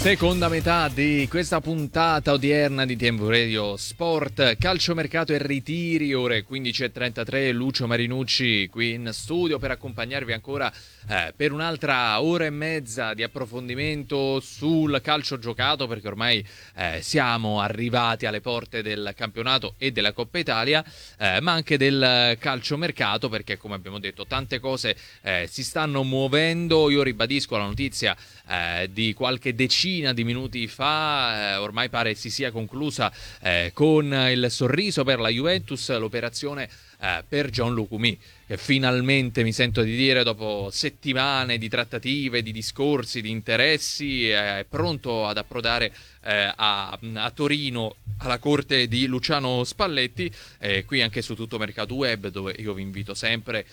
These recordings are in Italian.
Seconda metà di questa puntata odierna di Tempo Radio Sport, calciomercato e ritiri, ore 15:33. Lucio Marinucci qui in studio per accompagnarvi ancora per un'altra ora e mezza di approfondimento sul calcio giocato, perché ormai siamo arrivati alle porte del campionato e della Coppa Italia, ma anche del calciomercato, perché come abbiamo detto tante cose si stanno muovendo. Io ribadisco la notizia di qualche decina di minuti fa, ormai pare si sia conclusa con il sorriso per la Juventus l'operazione per Gianluca Mi, che finalmente, mi sento di dire, dopo settimane di trattative, di discorsi, di interessi, è pronto ad approdare a Torino alla corte di Luciano Spalletti, qui anche su Tutto Mercato Web, dove io vi invito sempre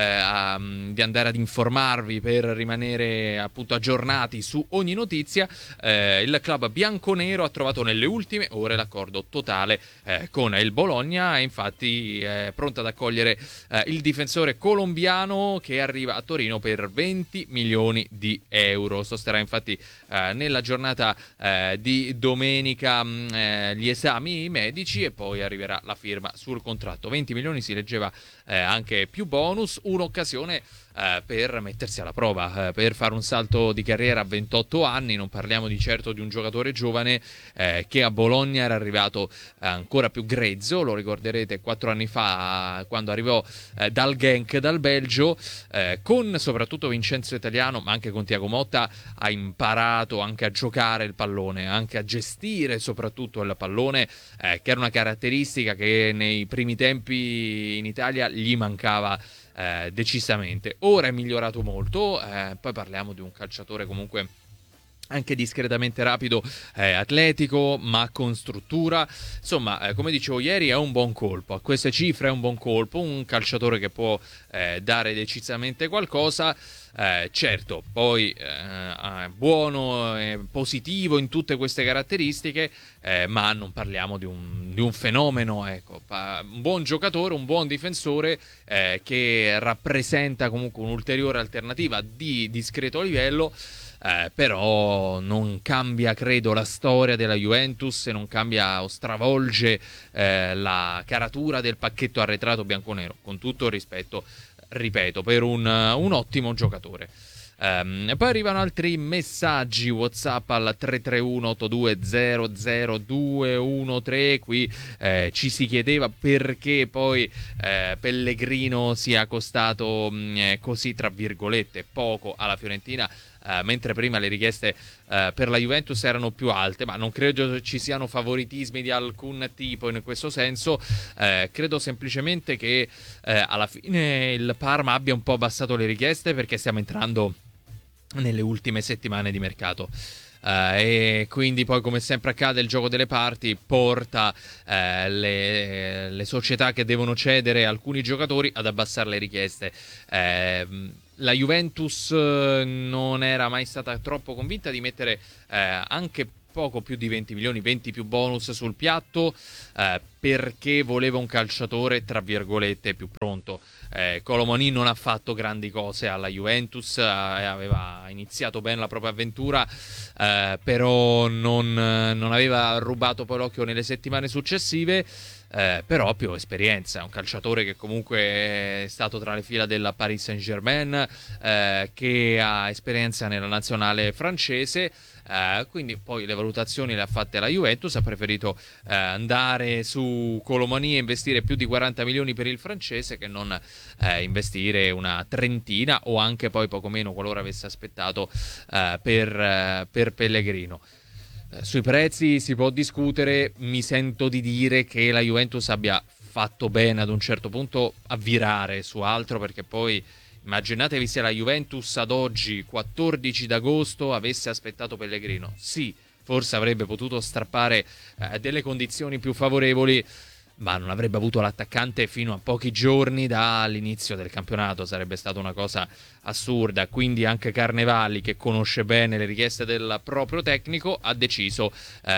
di andare ad informarvi per rimanere appunto aggiornati su ogni notizia. Il club bianconero ha trovato nelle ultime ore l'accordo totale con il Bologna, e infatti è pronto ad accogliere il difensore colombiano che arriva a Torino per 20 milioni di euro. Sosterrà infatti nella giornata di domenica gli esami medici, e poi arriverà la firma sul contratto. 20 milioni, si leggeva anche più bonus, un'occasione per mettersi alla prova, per fare un salto di carriera a 28 anni. Non parliamo di certo di un giocatore giovane che a Bologna era arrivato ancora più grezzo. Lo ricorderete 4 anni fa, quando arrivò dal Genk, dal Belgio, con soprattutto Vincenzo Italiano, ma anche con Thiago Motta, ha imparato anche a giocare il pallone, anche a gestire soprattutto il pallone, che era una caratteristica che nei primi tempi in Italia gli mancava decisamente. Ora è migliorato molto, poi parliamo di un calciatore comunque anche discretamente rapido, atletico, ma con struttura. Insomma, come dicevo ieri, è un buon colpo. A queste cifre è un buon colpo, un calciatore che può dare decisamente qualcosa. Certo, poi buono, positivo in tutte queste caratteristiche, ma non parliamo di un fenomeno, ecco. Un buon giocatore, un buon difensore che rappresenta comunque un'ulteriore alternativa di discreto livello. Però non cambia, credo, la storia della Juventus, e non cambia o stravolge la caratura del pacchetto arretrato bianconero, con tutto il rispetto, ripeto, per un ottimo giocatore. Poi arrivano altri messaggi WhatsApp al 331 82 213. Qui ci si chiedeva perché poi Pellegrino sia costato così, tra virgolette, poco alla Fiorentina, mentre prima le richieste per la Juventus erano più alte. Ma non credo ci siano favoritismi di alcun tipo in questo senso. Credo semplicemente che alla fine il Parma abbia un po' abbassato le richieste, perché stiamo entrando nelle ultime settimane di mercato. E quindi poi, come sempre accade, il gioco delle parti porta le società che devono cedere alcuni giocatori ad abbassare le richieste. La Juventus non era mai stata troppo convinta di mettere anche poco più di 20 milioni, 20 più bonus sul piatto, perché voleva un calciatore, tra virgolette, più pronto. Kolo Muani non ha fatto grandi cose alla Juventus, aveva iniziato bene la propria avventura, però non aveva rubato poi l'occhio nelle settimane successive. Però più esperienza, un calciatore che comunque è stato tra le fila della Paris Saint-Germain, che ha esperienza nella nazionale francese, quindi poi le valutazioni le ha fatte la Juventus. Ha preferito andare su Kolo Muani e investire più di 40 milioni per il francese, che non investire una trentina, o anche poi poco meno, qualora avesse aspettato, per Pellegrino. Sui prezzi si può discutere. Mi sento di dire che la Juventus abbia fatto bene ad un certo punto a virare su altro, perché poi immaginatevi se la Juventus ad oggi, 14 d'agosto, avesse aspettato Pellegrino. Sì, forse avrebbe potuto strappare delle condizioni più favorevoli, ma non avrebbe avuto l'attaccante fino a pochi giorni dall'inizio del campionato. Sarebbe stata una cosa assurda. Quindi anche Carnevali, che conosce bene le richieste del proprio tecnico, ha deciso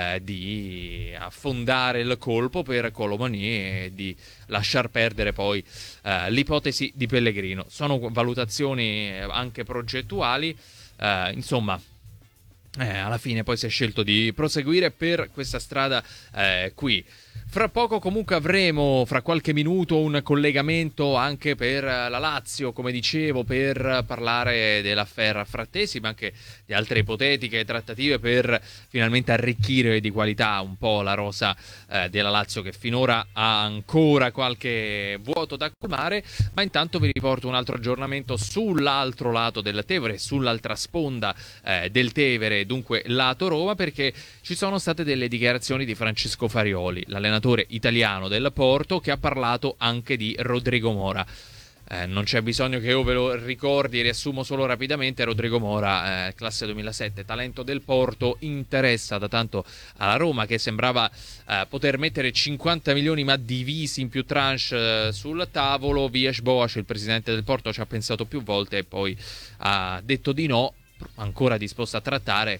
di affondare il colpo per Kolo Muani e di lasciar perdere poi l'ipotesi di Pellegrino. Sono valutazioni anche progettuali, insomma. alla fine poi si è scelto di proseguire per questa strada qui. Fra poco comunque avremo, fra qualche minuto, un collegamento anche per la Lazio, come dicevo, per parlare dell'affaire Frattesi, ma anche di altre ipotetiche trattative per finalmente arricchire di qualità un po' la rosa della Lazio, che finora ha ancora qualche vuoto da colmare. Ma intanto vi riporto un altro aggiornamento sull'altro lato del Tevere, sull'altra sponda del Tevere, dunque lato Roma, perché ci sono state delle dichiarazioni di Francesco Farioli, l'allenatore italiano del Porto, che ha parlato anche di Rodrigo Mora. Non c'è bisogno che io ve lo ricordi, riassumo solo rapidamente. Rodrigo Mora, classe 2007, talento del Porto, interessa da tanto alla Roma, che sembrava poter mettere 50 milioni ma divisi in più tranche sul tavolo. Villas-Boas, il presidente del Porto, ci ha pensato più volte e poi ha detto di no, ancora disposto a trattare,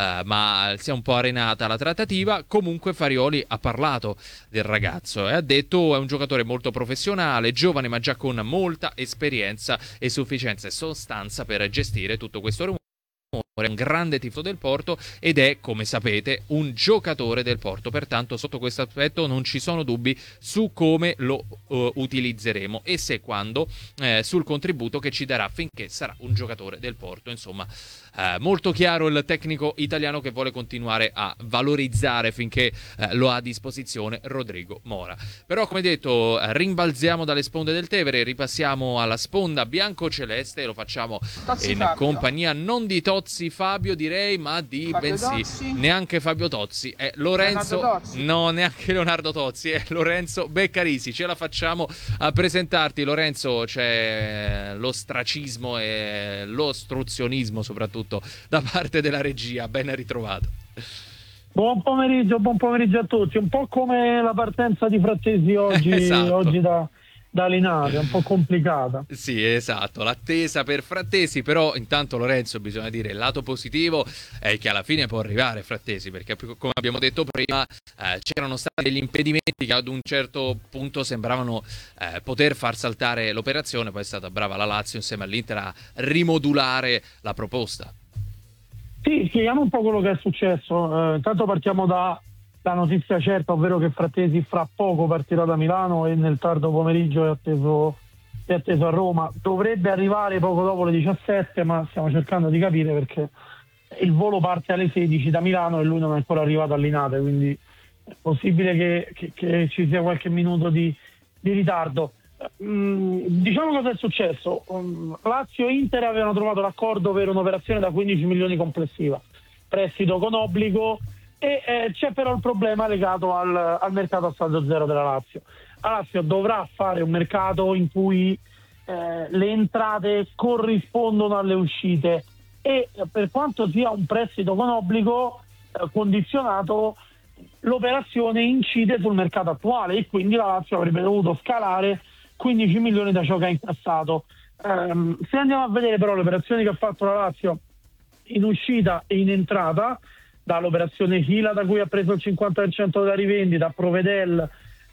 ma si è un po' arenata la trattativa. Comunque Farioli ha parlato del ragazzo e ha detto: è un giocatore molto professionale, giovane ma già con molta esperienza e sufficienza e sostanza per gestire tutto questo rumore. È un grande tifo del Porto ed è, come sapete, un giocatore del Porto, pertanto sotto questo aspetto non ci sono dubbi su come lo utilizzeremo e se e quando, sul contributo che ci darà finché sarà un giocatore del Porto. Insomma, molto chiaro il tecnico italiano, che vuole continuare a valorizzare finché lo ha a disposizione Rodrigo Mora. Però, come detto, rimbalziamo dalle sponde del Tevere, ripassiamo alla sponda bianco-celeste e lo facciamo Tozzi in Fabio. compagnia non di Tozzi Fabio, direi, ma di Fabio bensì Tozzi. neanche Fabio Tozzi, è Lorenzo, Leonardo Tozzi. no, neanche Leonardo Tozzi, è Lorenzo Beccarisi. Ce la facciamo a presentarti, Lorenzo. C'è l'ostracismo e l'ostruzionismo soprattutto da parte della regia. Ben ritrovato. Buon pomeriggio a tutti. Un po' come la partenza di Frattesi oggi, Esatto. oggi da Linate, un po' complicata. Sì, esatto, l'attesa per Frattesi. Però intanto, Lorenzo, bisogna dire il lato positivo è che alla fine può arrivare Frattesi, perché come abbiamo detto prima c'erano stati degli impedimenti che ad un certo punto sembravano poter far saltare l'operazione. Poi è stata brava la Lazio insieme all'Inter a rimodulare la proposta. Sì, spieghiamo un po' quello che è successo. Intanto partiamo da la notizia certa, ovvero che Frattesi fra poco partirà da Milano e nel tardo pomeriggio è atteso a Roma. Dovrebbe arrivare poco dopo le 17, ma stiamo cercando di capire, perché il volo parte alle 16 da Milano e lui non è ancora arrivato a Linate, quindi è possibile che ci sia qualche minuto di ritardo. Diciamo cosa è successo. Lazio e Inter avevano trovato l'accordo per un'operazione da 15 milioni complessiva, prestito con obbligo, e c'è però il problema legato al mercato a saldo zero della Lazio. La Lazio dovrà fare un mercato in cui le entrate corrispondono alle uscite e per quanto sia un prestito con obbligo condizionato, l'operazione incide sul mercato attuale e quindi la Lazio avrebbe dovuto scalare 15 milioni da ciò che ha incassato. Se andiamo a vedere però le operazioni che ha fatto la Lazio in uscita e in entrata, dall'operazione Hila, da cui ha preso il 50% della rivendita, a Provedel,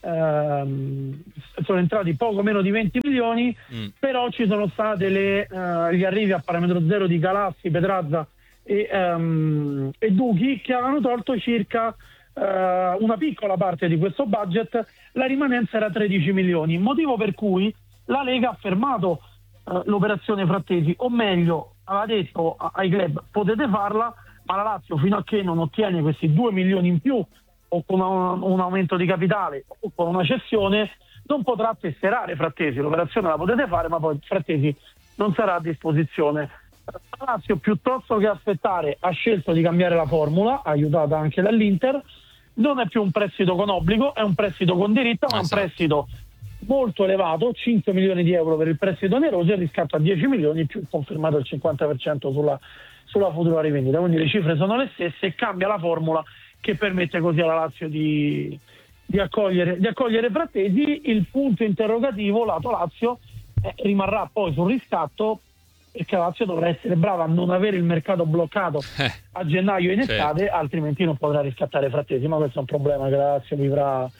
sono entrati poco meno di 20 milioni, però ci sono state gli arrivi a parametro zero di Galassi, Pedrazza e Duchi, che avevano tolto circa una piccola parte di questo budget. La rimanenza era 13 milioni, motivo per cui la Lega ha fermato l'operazione Frattesi, o meglio aveva detto ai club: potete farla, ma la Lazio, fino a che non ottiene questi 2 milioni in più o con un aumento di capitale o con una cessione, non potrà tesserare Frattesi. L'operazione la potete fare, ma poi Frattesi non sarà a disposizione. La Lazio, piuttosto che aspettare, ha scelto di cambiare la formula, aiutata anche dall'Inter. Non è più un prestito con obbligo, è un prestito con diritto, ma Esatto. un prestito molto elevato, 5 milioni di euro per il prestito oneroso e il riscatto a 10 milioni, più confermato il 50% sulla futura rivendita. Quindi le cifre sono le stesse e cambia la formula, che permette così alla Lazio di accogliere Frattesi. Il punto interrogativo lato Lazio rimarrà poi sul riscatto, perché la Lazio dovrà essere brava a non avere il mercato bloccato a gennaio in estate, certo. altrimenti non potrà riscattare Frattesi. Ma questo è un problema che la Lazio vivrà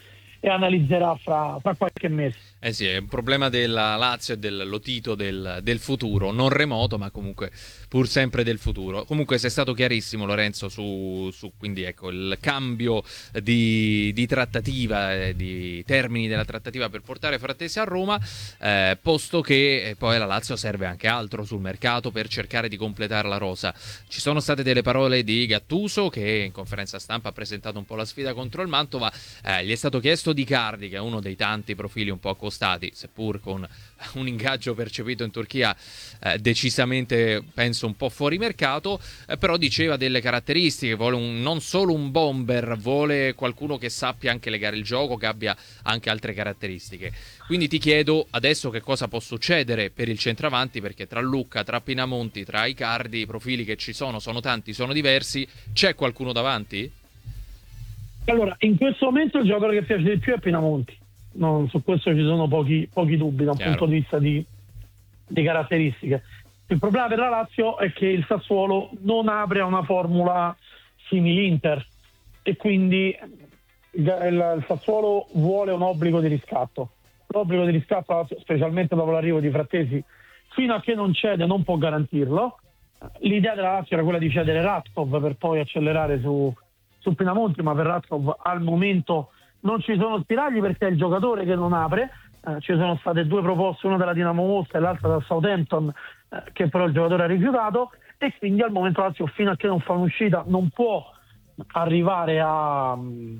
e analizzerà fra qualche mese. Eh sì, è un problema della Lazio e del Lotito del futuro, non remoto, ma comunque pur sempre del futuro. Comunque sei stato chiarissimo, Lorenzo, su quindi ecco il cambio di trattativa, di termini della trattativa per portare Frattesi a Roma, posto che poi alla Lazio serve anche altro sul mercato per cercare di completare la rosa. Ci sono state delle parole di Gattuso, che in conferenza stampa ha presentato un po' la sfida contro il Mantova, gli è stato chiesto di Icardi, che è uno dei tanti profili un po' accostati, seppur con un ingaggio percepito in Turchia decisamente penso un po' fuori mercato, però diceva delle caratteristiche, vuole non solo un bomber, vuole qualcuno che sappia anche legare il gioco, che abbia anche altre caratteristiche. Quindi ti chiedo adesso che cosa può succedere per il centravanti, perché tra Lucca, tra Pinamonti, tra Icardi i profili che ci sono tanti, sono diversi, c'è qualcuno davanti? Allora, in questo momento il giocatore che piace di più è Pinamonti. No, su questo ci sono pochi dubbi da un punto di vista di caratteristiche. Il problema per la Lazio è che il Sassuolo non apre a una formula simile Inter e quindi il Sassuolo vuole un obbligo di riscatto. L'obbligo di riscatto, specialmente dopo l'arrivo di Frattesi, fino a che non cede non può garantirlo. L'idea della Lazio era quella di cedere Ratkov per poi accelerare su Pinamonti, ma per Ratkov al momento non ci sono spiragli perché è il giocatore che non apre. Ci sono state 2 proposte, una della Dinamo Mosca e l'altra dal Southampton, che però il giocatore ha rifiutato, e quindi al momento Lazio, fino a che non fa un'uscita, non può arrivare a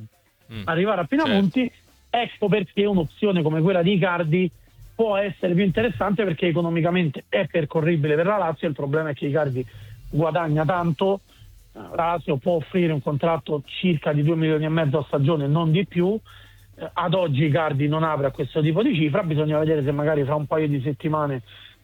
Pinamonti. Certo. Ecco perché un'opzione come quella di Icardi può essere più interessante, perché economicamente è percorribile per la Lazio. Il problema è che Icardi guadagna tanto. La Lazio può offrire un contratto circa di 2,5 milioni a stagione, non di più. Ad oggi Icardi non apre a questo tipo di cifra, bisogna vedere se magari fra un paio di settimane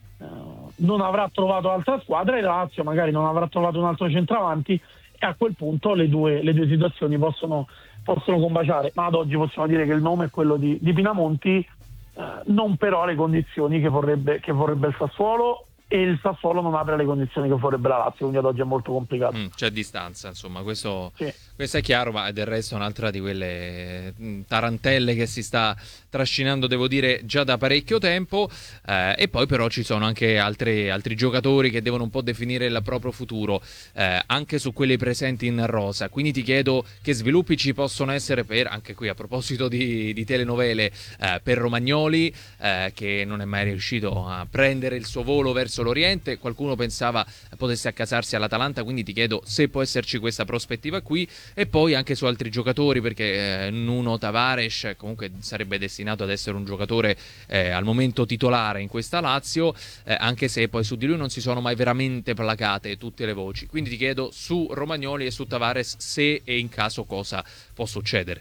non avrà trovato altra squadra e la Lazio magari non avrà trovato un altro centravanti, e a quel punto le due situazioni possono combaciare. Ma ad oggi possiamo dire che il nome è quello di Pinamonti, non però le condizioni che vorrebbe il Sassuolo, e il Sassuolo non apre le condizioni che vorrebbe la Lazio, quindi ad oggi è molto complicato. C'è distanza, insomma, questo Sì. Questo è chiaro, ma del resto è un'altra di quelle tarantelle che si sta trascinando, devo dire, già da parecchio tempo, e poi però ci sono anche altri giocatori che devono un po' definire il proprio futuro, anche su quelli presenti in rosa. Quindi ti chiedo che sviluppi ci possono essere per, anche qui a proposito di telenovele, per Romagnoli, che non è mai riuscito a prendere il suo volo verso l'Oriente. Qualcuno pensava potesse accasarsi all'Atalanta, quindi ti chiedo se può esserci questa prospettiva qui. E poi anche su altri giocatori, perché Nuno Tavares comunque sarebbe destinato ad essere un giocatore al momento titolare in questa Lazio, anche se poi su di lui non si sono mai veramente placate tutte le voci. Quindi ti chiedo su Romagnoli e su Tavares se e in caso cosa può succedere.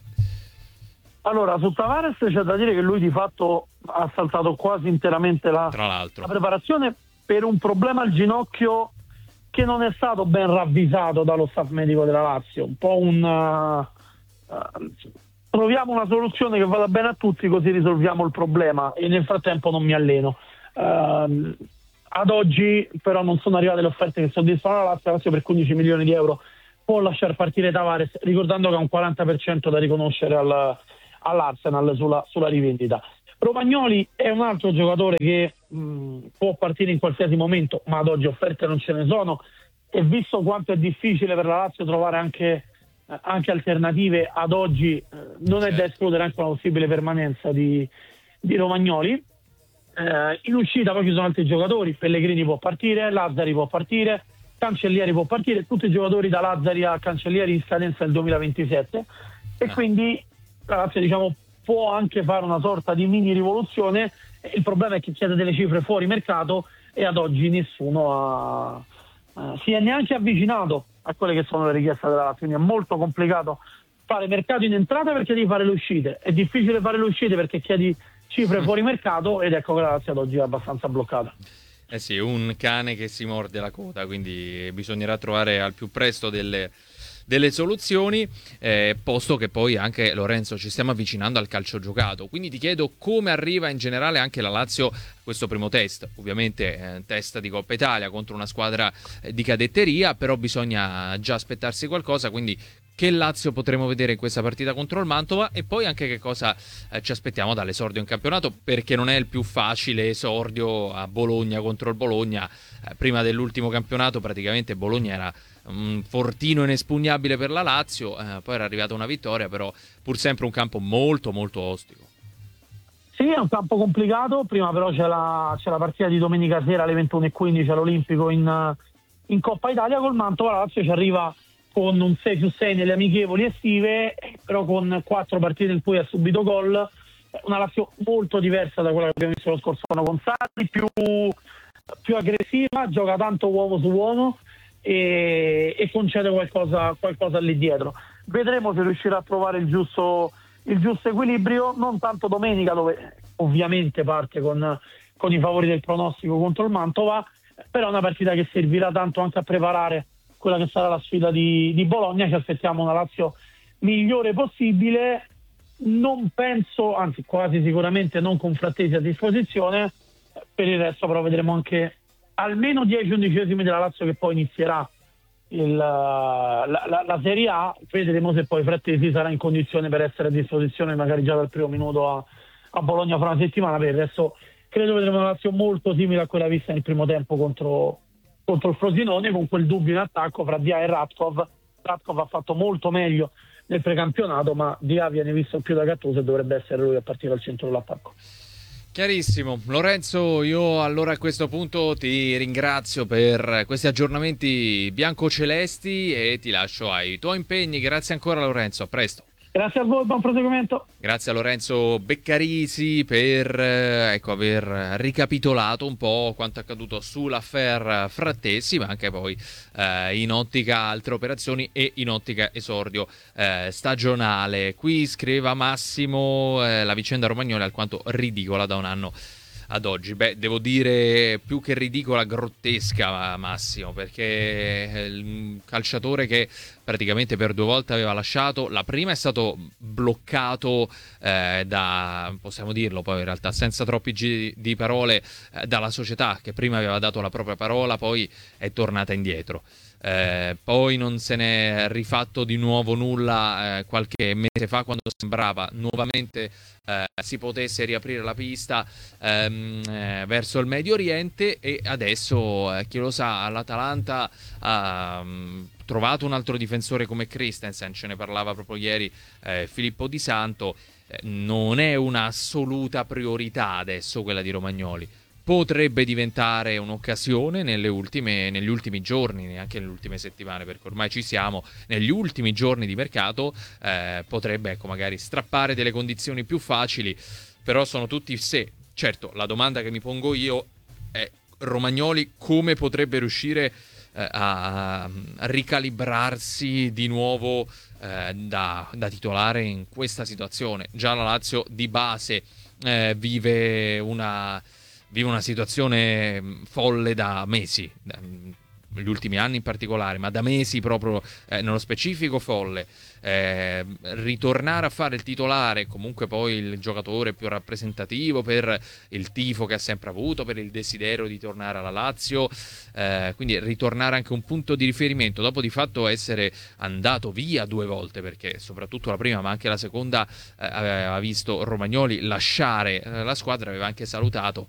Allora, su Tavares c'è da dire che lui di fatto ha saltato quasi interamente la preparazione per un problema al ginocchio che non è stato ben ravvisato dallo staff medico della Lazio. Un po' troviamo una soluzione che vada bene a tutti, così risolviamo il problema, e nel frattempo non mi alleno. Ad oggi però non sono arrivate le offerte che soddisfano la Lazio per 15 milioni di euro può lasciar partire Tavares, ricordando che ha un 40% da riconoscere all'Arsenal sulla rivendita. Romagnoli è un altro giocatore che può partire in qualsiasi momento, ma ad oggi offerte non ce ne sono, e visto quanto è difficile per la Lazio trovare anche alternative, ad oggi non è da escludere anche una possibile permanenza di Romagnoli. In uscita poi ci sono altri giocatori: Pellegrini può partire, Lazzari può partire, Cancellieri può partire, tutti i giocatori da Lazzari a Cancellieri in scadenza nel 2027, e quindi la Lazio, diciamo, può anche fare una sorta di mini rivoluzione. Il problema è che chiede delle cifre fuori mercato, e ad oggi nessuno si è neanche avvicinato a quelle che sono le richieste della Lazio. Quindi è molto complicato fare mercato in entrata perché devi fare le uscite, è difficile fare le uscite perché chiedi cifre fuori mercato, ed ecco che la Lazio ad oggi è abbastanza bloccata. Eh sì, un cane che si morde la coda, quindi bisognerà trovare al più presto delle soluzioni, posto che poi anche, Lorenzo, ci stiamo avvicinando al calcio giocato. Quindi ti chiedo come arriva in generale anche la Lazio a questo primo test, ovviamente test di Coppa Italia contro una squadra di cadetteria, però bisogna già aspettarsi qualcosa, quindi che Lazio potremo vedere in questa partita contro il Mantova e poi anche che cosa ci aspettiamo dall'esordio in campionato, perché non è il più facile esordio a Bologna contro il Bologna. Prima dell'ultimo campionato praticamente Bologna era un fortino inespugnabile per la Lazio, poi era arrivata una vittoria, però pur sempre un campo molto molto ostico. Sì, è un campo complicato, prima però c'è la partita di domenica sera alle 21:15 all'Olimpico in Coppa Italia col Mantova. La Lazio ci arriva con un 6+6 nelle amichevoli estive, però con 4 partite in cui ha subito gol. Una Lazio molto diversa da quella che abbiamo visto lo scorso anno con Sarri, più aggressiva, gioca tanto uomo su uomo e concede qualcosa lì dietro. Vedremo se riuscirà a trovare il giusto equilibrio, non tanto domenica, dove ovviamente parte con i favori del pronostico contro il Mantova, però è una partita che servirà tanto anche a preparare quella che sarà la sfida di Bologna. Ci aspettiamo una Lazio migliore possibile, non penso, anzi quasi sicuramente non con Frattesi a disposizione. Per il resto però vedremo anche almeno 10 undicesimi della Lazio che poi inizierà la Serie A. Vedremo se poi Frattesi sarà in condizione per essere a disposizione magari già dal primo minuto a Bologna fra una settimana. Per il resto credo vedremo una Lazio molto simile a quella vista nel primo tempo contro il Frosinone, con quel dubbio in attacco fra Dia e Radkov. Radkov ha fatto molto meglio nel precampionato, ma Dia viene visto più da Gattuso e dovrebbe essere lui a partire dal centro dell'attacco. Chiarissimo. Lorenzo, io allora a questo punto ti ringrazio per questi aggiornamenti biancocelesti e ti lascio ai tuoi impegni. Grazie ancora Lorenzo, a presto. Grazie a voi, buon proseguimento. Grazie a Lorenzo Beccarisi per aver ricapitolato un po' quanto accaduto sull'affaire Frattesi, ma anche poi in ottica altre operazioni e in ottica esordio stagionale. Qui scriveva Massimo, la vicenda Romagnoli è alquanto ridicola da un anno ad oggi. Beh, devo dire più che ridicola, grottesca, Massimo, perché il calciatore che praticamente per 2 volte aveva lasciato, la prima è stato bloccato possiamo dirlo poi in realtà senza troppi giri di parole, dalla società che prima aveva dato la propria parola, poi è tornata indietro. Poi non se n'è rifatto di nuovo nulla qualche mese fa, quando sembrava nuovamente si potesse riaprire la pista verso il Medio Oriente, e adesso chi lo sa, l'Atalanta ha trovato un altro difensore come Christensen, ce ne parlava proprio ieri Filippo Di Santo. Non è un'assoluta priorità adesso quella di Romagnoli. Potrebbe diventare un'occasione negli ultimi giorni, neanche nelle ultime settimane, perché ormai ci siamo, negli ultimi giorni di mercato, potrebbe magari strappare delle condizioni più facili, però sono tutti se. Certo, la domanda che mi pongo io è: Romagnoli come potrebbe riuscire a ricalibrarsi di nuovo da titolare in questa situazione? Già la Lazio di base vive una situazione folle da mesi, negli ultimi anni in particolare, ma da mesi proprio nello specifico folle. Ritornare a fare il titolare, comunque poi il giocatore più rappresentativo per il tifo che ha sempre avuto, per il desiderio di tornare alla Lazio, quindi ritornare anche un punto di riferimento dopo di fatto essere andato via 2 volte, perché soprattutto la prima ma anche la seconda aveva visto Romagnoli lasciare la squadra, aveva anche salutato.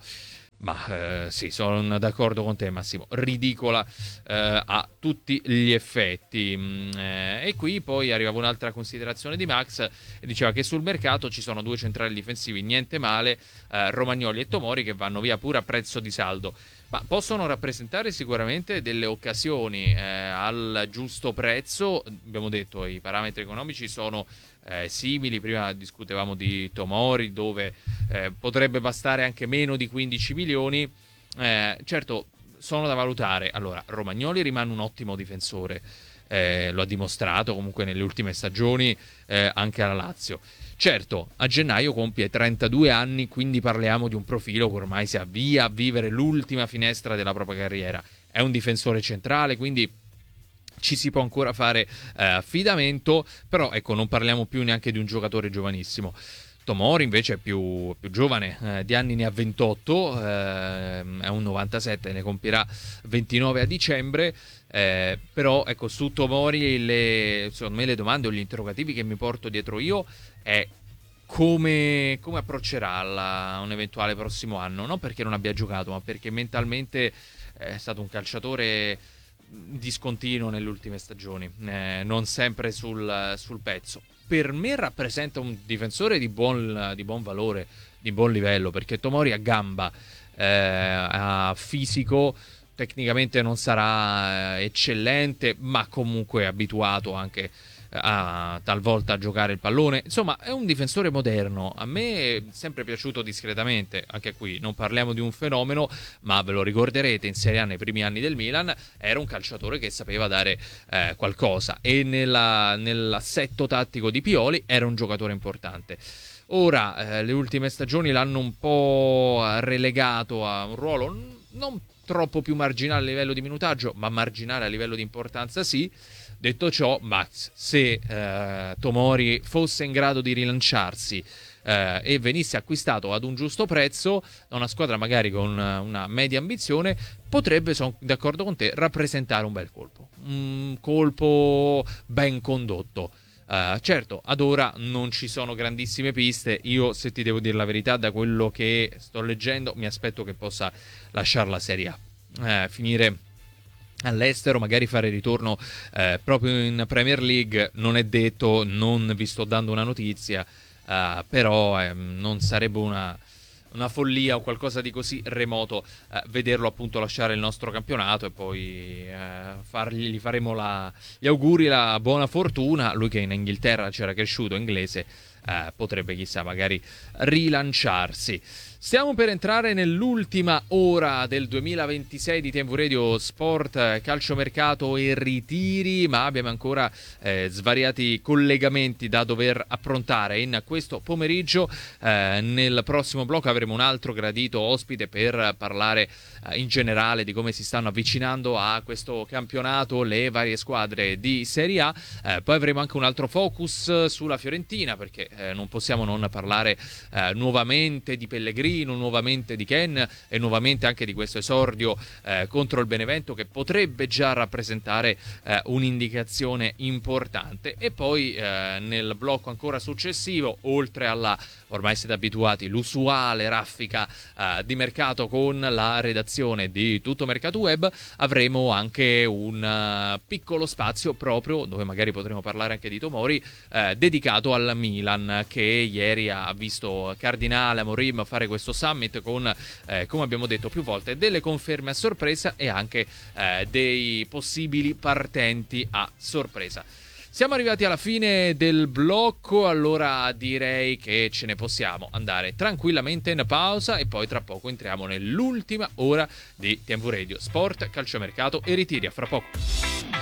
Ma sì, sono d'accordo con te, Massimo, ridicola a tutti gli effetti. E qui poi arrivava un'altra considerazione di Max, e diceva che sul mercato ci sono 2 centrali difensivi, niente male, Romagnoli e Tomori, che vanno via pure a prezzo di saldo, ma possono rappresentare sicuramente delle occasioni al giusto prezzo. Abbiamo detto i parametri economici sono simili, prima discutevamo di Tomori dove potrebbe bastare anche meno di 15 milioni. Certo, sono da valutare. Allora, Romagnoli rimane un ottimo difensore, lo ha dimostrato comunque nelle ultime stagioni anche alla Lazio. Certo, a gennaio compie 32 anni, quindi parliamo di un profilo che ormai si avvia a vivere l'ultima finestra della propria carriera. È un difensore centrale, quindi ci si può ancora fare affidamento, però ecco, non parliamo più neanche di un giocatore giovanissimo. Tomori invece è più giovane, di anni ne ha 28, è un 97, ne compirà 29 a dicembre, Però ecco, su Tomori secondo me le domande o gli interrogativi che mi porto dietro io è come approccerà un eventuale prossimo anno, non perché non abbia giocato, ma perché mentalmente è stato un calciatore discontinuo nelle ultime stagioni, non sempre sul pezzo. Per me rappresenta un difensore di buon valore, di buon livello, perché Tomori ha gamba, ha fisico, tecnicamente non sarà eccellente, ma comunque è abituato anche a talvolta a giocare il pallone. Insomma, è un difensore moderno. A me è sempre piaciuto discretamente. Anche qui non parliamo di un fenomeno, ma ve lo ricorderete, in Serie A nei primi anni del Milan era un calciatore che sapeva dare qualcosa, e nell'assetto tattico di Pioli era un giocatore importante. Ora le ultime stagioni l'hanno un po' relegato a un ruolo non troppo più marginale a livello di minutaggio, ma marginale a livello di importanza sì. Detto ciò, Max, se Tomori fosse in grado di rilanciarsi e venisse acquistato ad un giusto prezzo da una squadra magari con una media ambizione, potrebbe, sono d'accordo con te, rappresentare un bel colpo. Un colpo ben condotto. Certo, ad ora non ci sono grandissime piste. Io, se ti devo dire la verità, da quello che sto leggendo, mi aspetto che possa lasciare la Serie A, finire all'estero, magari fare ritorno proprio in Premier League. Non è detto, non vi sto dando una notizia, però non sarebbe una follia o qualcosa di così remoto vederlo appunto lasciare il nostro campionato, e poi gli faremo gli auguri, la buona fortuna. Lui che in Inghilterra c'era cresciuto, inglese, potrebbe chissà magari rilanciarsi. Stiamo per entrare nell'ultima ora del 2026 di TV Radio Sport, calciomercato e ritiri, ma abbiamo ancora svariati collegamenti da dover approntare in questo pomeriggio. Nel prossimo blocco avremo un altro gradito ospite per parlare in generale di come si stanno avvicinando a questo campionato le varie squadre di Serie A. Poi avremo anche un altro focus sulla Fiorentina, perché non possiamo non parlare nuovamente di Pellegrini, nuovamente di Ken e nuovamente anche di questo esordio contro il Benevento, che potrebbe già rappresentare un'indicazione importante. E poi nel blocco ancora successivo, oltre alla, ormai siete abituati, l'usuale raffica di mercato con la redazione di Tutto Mercato Web, avremo anche un piccolo spazio proprio dove magari potremo parlare anche di Tomori, dedicato al Milan, che ieri ha visto Cardinale, Amorim fare questo summit con, come abbiamo detto più volte, delle conferme a sorpresa e anche dei possibili partenti a sorpresa. Siamo arrivati alla fine del blocco, allora direi che ce ne possiamo andare tranquillamente in pausa, e poi tra poco entriamo nell'ultima ora di TV Radio Sport, calciomercato e ritiri. A fra poco.